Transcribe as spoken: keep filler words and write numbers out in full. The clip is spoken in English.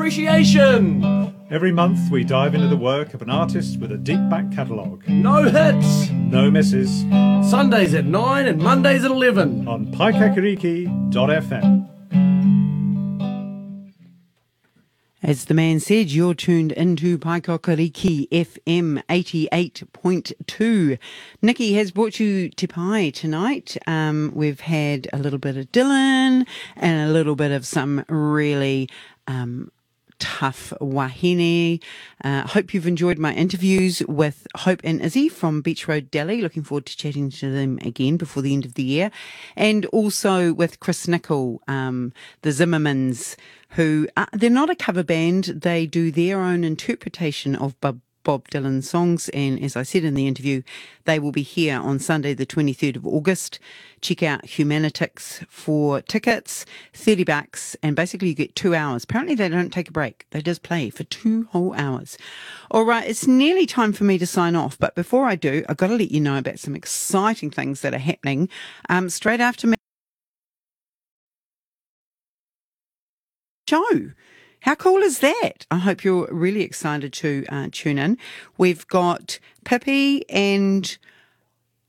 Appreciation! Every month we dive into the work of an artist with a deep back catalogue. No hits! No misses. Sundays at nine and Mondays at eleven. On paikakariki dot f m. As the man said, you're tuned into Paikakariki F M eighty-eight point two. Nikki has brought you Te Pai tonight. Um, we've had a little bit of Dylan and a little bit of some really um, tough wahine. Uh, hope you've enjoyed my interviews with Hope and Izzy from Beach Road Deli. Looking forward to chatting to them again before the end of the year. And also with Chris Nicol, um, the Zimmermans, who are, they're not a cover band. They do their own interpretation of Bob, Bob Dylan songs. And as I said in the interview, they will be here on Sunday, the twenty-third of August. Check out Humanitix for tickets, thirty bucks, and basically you get two hours. Apparently they don't take a break. They just play for two whole hours. All right, it's nearly time for me to sign off. But before I do, I've got to let you know about some exciting things that are happening um, straight after me. Show. How cool is that? I hope you're really excited to uh, tune in. We've got Pippi and